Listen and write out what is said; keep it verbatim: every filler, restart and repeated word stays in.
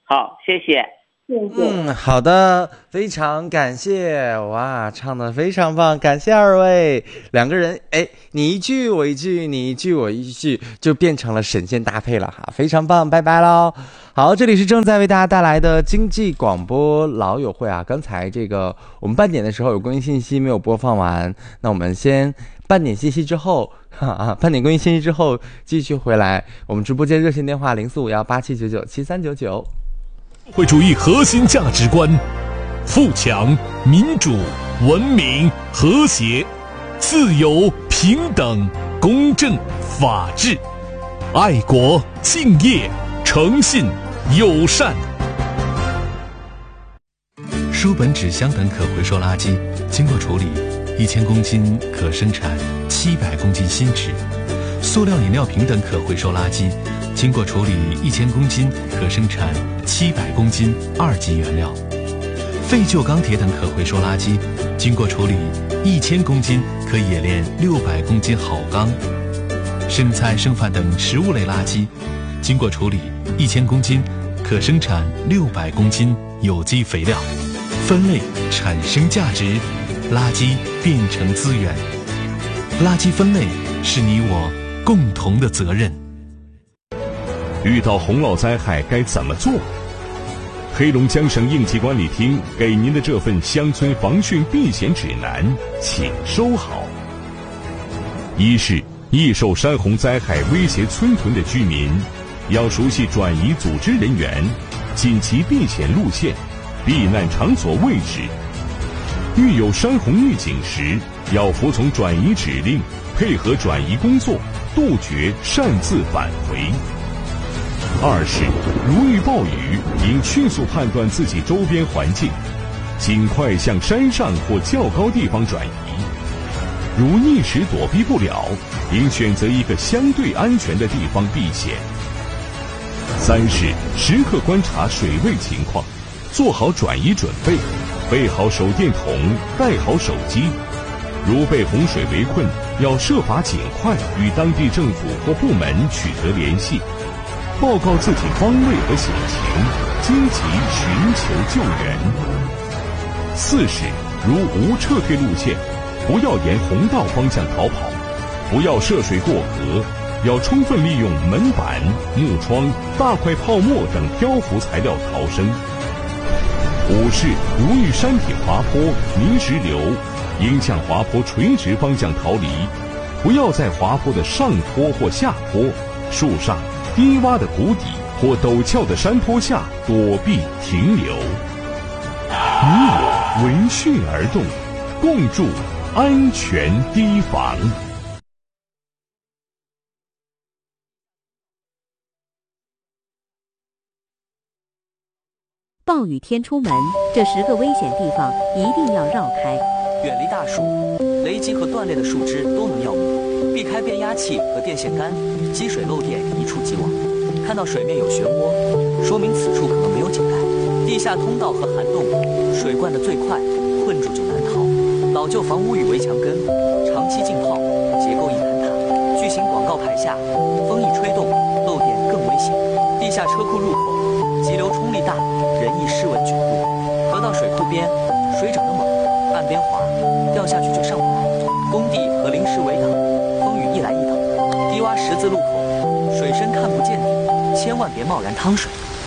好，谢谢。 谢谢。 嗯，好的，非常感谢，哇，唱得非常棒，感谢二位。两个人，哎，你一句我一句，你一句我一句，就变成了神仙搭配了哈，非常棒，拜拜喽。好，这里是正在为大家带来的经济广播老友会啊，刚才这个我们半点的时候有公益信息没有播放完，那我们先半点信息之后。啊，半点公益信息之后继续回来，我们直播间热线电话零四五幺八七九九七三九九。 社会主义核心价值观：富强、民主、文明、和谐、自由、平等、公正、法治、爱国、敬业、诚信、友善。 书本、纸箱等可回收垃圾经过处理，一千公斤可生产七百公斤新纸；塑料饮料瓶等可回收垃圾经过处理，一千公斤可生产七百公斤二级原料；废旧钢铁等可回收垃圾经过处理，一千公斤可冶炼六百公斤好钢；剩菜剩饭等食物类垃圾经过处理，一千公斤可生产六百公斤有机肥料。分类产生价值，垃圾变成资源。垃圾分类是你我共同的责任。 遇到洪涝灾害该怎么做？黑龙江省应急管理厅给您的这份乡村防汛避险指南，请收好。一是易受山洪灾害威胁村屯的居民，要熟悉转移组织人员、紧急避险路线、避难场所位置。遇有山洪预警时，要服从转移指令，配合转移工作，杜绝擅自返回。二是如遇暴雨，应迅速判断自己周边环境，尽快向山上或较高地方转移。如一时躲避不了，应选择一个相对安全的地方避险。三是时刻观察水位情况，做好转移准备，备好手电筒，带好手机。如被洪水围困，要设法尽快与当地政府或部门取得联系，报告自己方位和险情，积极寻求救援。四是如无撤退路线，不要沿洪道方向逃跑，不要涉水过河，要充分利用门板、木窗、大块泡沫等漂浮材料逃生。五是如遇山体滑坡、泥石流，应向滑坡垂直方向逃离，不要在滑坡的上坡或下坡、树上、低洼的谷底或陡峭的山坡下躲避停留。你我闻讯而动，共筑安全堤防。 暴雨天出门，这十个危险地方一定要绕开。 远离大树，雷击和断裂的树枝都能要命，避开变压器和电线杆，积水漏电一触即亡。看到水面有漩涡，说明此处可能没有井盖。地下通道和涵洞，水灌得最快，困住就难逃。老旧房屋与围墙根，长期浸泡，结构易坍塌。巨型广告牌下，风一吹动，漏电更危险。地下车库入口，急流冲力大，人易失稳卷入。河道水库边，水涨得猛，岸边滑，掉下去就上不来。工地和临时围挡，风雨一来一倒。低洼十字路口，水深看不见底，千万别贸然趟水。